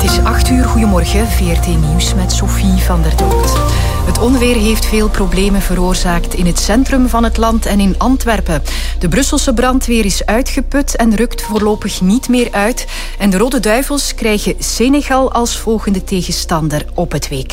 is 8 uur. Goedemorgen, VRT Nieuws met Sophie van der Doort. Het onweer heeft veel problemen veroorzaakt in het centrum van het land en in Antwerpen. De Brusselse brandweer is uitgeput en rukt voorlopig niet meer uit. En de Rode Duivels krijgen Senegal als volgende tegenstander op het WK.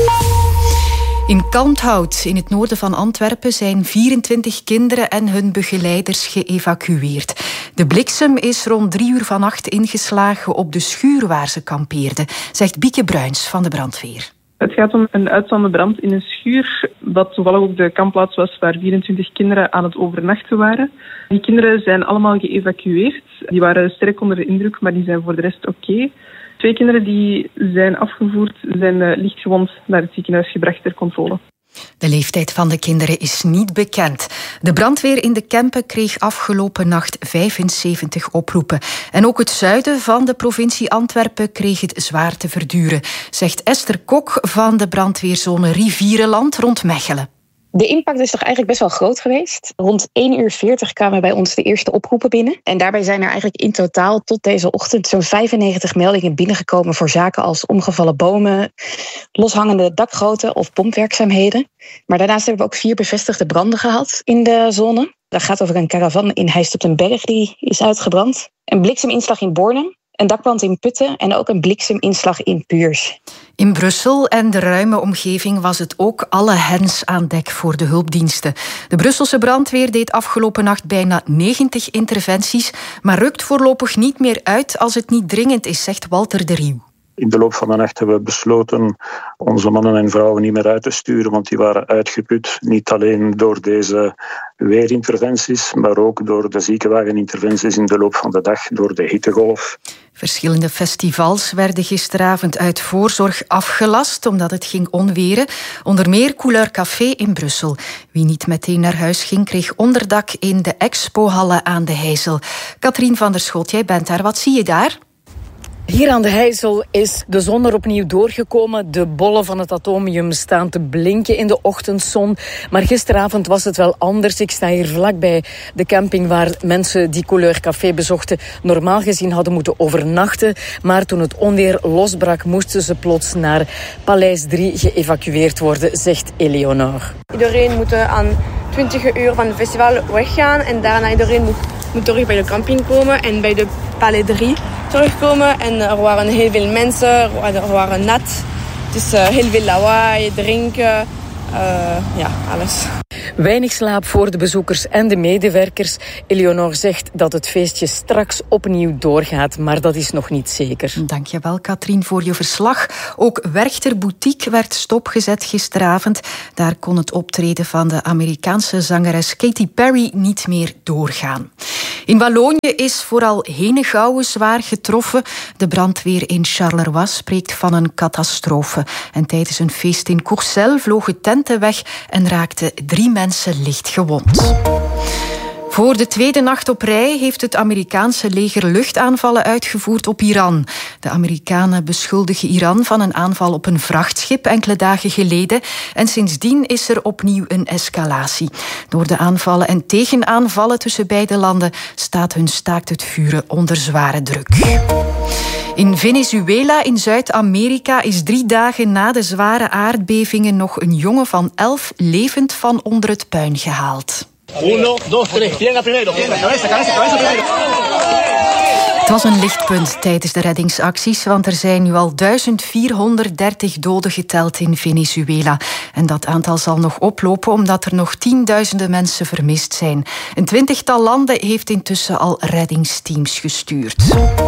In Kalmthout, in het noorden van Antwerpen, zijn 24 kinderen en hun begeleiders geëvacueerd. De bliksem is rond 3 uur vannacht ingeslagen op de schuur waar ze kampeerden, zegt Bieke Bruins van de brandweer. Het gaat om een uitstaande brand in een schuur, dat toevallig ook de kampplaats was waar 24 kinderen aan het overnachten waren. Die kinderen zijn allemaal geëvacueerd. Die waren sterk onder de indruk, maar die zijn voor de rest oké. 2 kinderen die zijn afgevoerd, zijn lichtgewond naar het ziekenhuis gebracht ter controle. De leeftijd van de kinderen is niet bekend. De brandweer in de Kempen kreeg afgelopen nacht 75 oproepen. En ook het zuiden van de provincie Antwerpen kreeg het zwaar te verduren, zegt Esther Kok van de brandweerzone Rivierenland rond Mechelen. De impact is toch eigenlijk best wel groot geweest. Rond 1:40 kwamen bij ons de eerste oproepen binnen. En daarbij zijn er eigenlijk in totaal tot deze ochtend zo'n 95 meldingen binnengekomen voor zaken als omgevallen bomen, loshangende dakgoten of pompwerkzaamheden. Maar daarnaast hebben we ook 4 bevestigde branden gehad in de zone. Dat gaat over een caravan in Heist op den Berg die is uitgebrand. Een blikseminslag in Bornem. Een dakbrand in Putten en ook een blikseminslag in Puurs. In Brussel en de ruime omgeving was het ook alle hens aan dek voor de hulpdiensten. De Brusselse brandweer deed afgelopen nacht bijna 90 interventies, maar rukt voorlopig niet meer uit als het niet dringend is, zegt Walter de Rieuw. In de loop van de nacht hebben we besloten onze mannen en vrouwen niet meer uit te sturen, want die waren uitgeput. Niet alleen door deze weerinterventies, maar ook door de ziekenwageninterventies in de loop van de dag, door de hittegolf. Verschillende festivals werden gisteravond uit voorzorg afgelast omdat het ging onweren. Onder meer Couleur Café in Brussel. Wie niet meteen naar huis ging, kreeg onderdak in de expohallen aan de Heijzel. Katrien van der Schot, jij bent daar. Wat zie je daar? Hier aan de Heijzel is de zon er opnieuw doorgekomen. De bollen van het atomium staan te blinken in de ochtendzon. Maar gisteravond was het wel anders. Ik sta hier vlakbij de camping waar mensen die Couleur Café bezochten normaal gezien hadden moeten overnachten. Maar toen het onweer losbrak, moesten ze plots naar Paleis 3 geëvacueerd worden, zegt Eleonore. Iedereen moet aan 20 uur van het festival weggaan en daarna iedereen moet terug bij de camping komen en bij de Palais 3 terugkomen. En er waren heel veel mensen, er waren nat. Dus heel veel lawaai, drinken, alles. Weinig slaap voor de bezoekers en de medewerkers. Eleonore zegt dat het feestje straks opnieuw doorgaat, maar dat is nog niet zeker. Dankjewel, Katrien, voor je verslag. Ook Werchter Boutique werd stopgezet gisteravond. Daar kon het optreden van de Amerikaanse zangeres Katy Perry niet meer doorgaan. In Wallonië is vooral Henegouwen zwaar getroffen. De brandweer in Charleroi spreekt van een catastrofe. En tijdens een feest in Courcelles vlogen tenten weg en raakten 3 mensen licht gewond. Voor de tweede nacht op rij heeft het Amerikaanse leger luchtaanvallen uitgevoerd op Iran. De Amerikanen beschuldigen Iran van een aanval op een vrachtschip enkele dagen geleden. En sindsdien is er opnieuw een escalatie. Door de aanvallen en tegenaanvallen tussen beide landen staat hun staakt het vuren onder zware druk. In Venezuela in Zuid-Amerika is 3 dagen na de zware aardbevingen nog een jongen van 11 levend van onder het puin gehaald. 1, 2, 3, pierna primero. Cabeza primero. Het was een lichtpunt tijdens de reddingsacties, want er zijn nu al 1430 doden geteld in Venezuela. En dat aantal zal nog oplopen omdat er nog 10.000 mensen vermist zijn. Een 20-tal landen heeft intussen al reddingsteams gestuurd.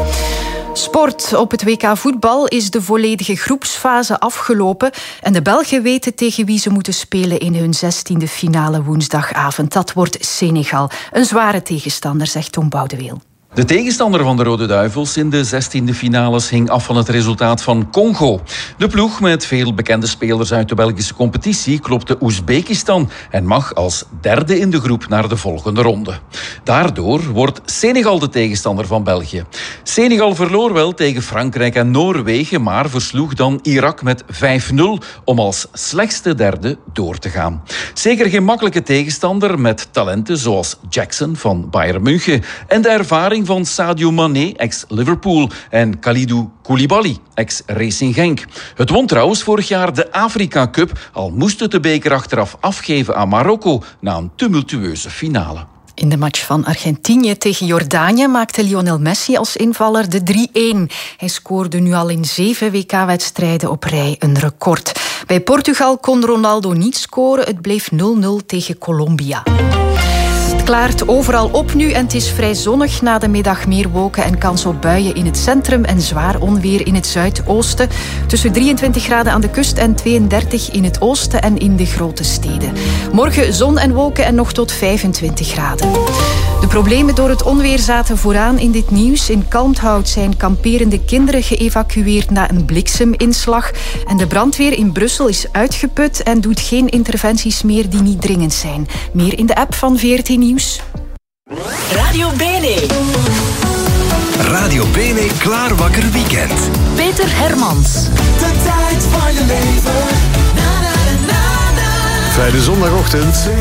Sport. Op het WK voetbal is de volledige groepsfase afgelopen en de Belgen weten tegen wie ze moeten spelen in hun 16e finale woensdagavond. Dat wordt Senegal. Een zware tegenstander, zegt Tom Boudeweel. De tegenstander van de Rode Duivels in de 16e finales hing af van het resultaat van Congo. De ploeg met veel bekende spelers uit de Belgische competitie klopte Oezbekistan en mag als derde in de groep naar de volgende ronde. Daardoor wordt Senegal de tegenstander van België. Senegal verloor wel tegen Frankrijk en Noorwegen, maar versloeg dan Irak met 5-0 om als slechtste derde door te gaan. Zeker geen makkelijke tegenstander met talenten zoals Jackson van Bayern München en de ervaring van Sadio Mané, ex-Liverpool, en Kalidou Koulibaly, ex-Racing Genk. Het won trouwens vorig jaar de Afrika Cup, al moest het de beker achteraf afgeven aan Marokko na een tumultueuze finale. In de match van Argentinië tegen Jordanië maakte Lionel Messi als invaller de 3-1. Hij scoorde nu al in 7 WK-wedstrijden op rij een record. Bij Portugal kon Ronaldo niet scoren. Het bleef 0-0 tegen Colombia. Het klaart overal op nu en het is vrij zonnig. Na de middag meer wolken en kans op buien in het centrum en zwaar onweer in het zuidoosten. Tussen 23 graden aan de kust en 32 in het oosten en in de grote steden. Morgen zon en wolken en nog tot 25 graden. De problemen door het onweer zaten vooraan in dit nieuws. In Kalmthout zijn kamperende kinderen geëvacueerd na een blikseminslag. En de brandweer in Brussel is uitgeput en doet geen interventies meer die niet dringend zijn. Meer in de app van VRT Nieuws. Radio Bene. Radio Bene Klaar Wakker Weekend. Peter Hermans. De tijd van je leven. Fijne zondagochtend.